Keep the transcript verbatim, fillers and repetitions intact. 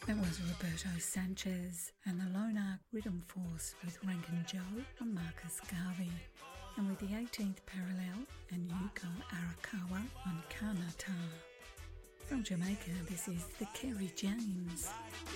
That was Roberto Sanchez and the Lone Ark Rhythm Force with Rankin Joe and Marcus Garvey. And with the eighteenth Parallel and Yuko Arakawa on Kanata. From Jamaica, this is the Kerry James.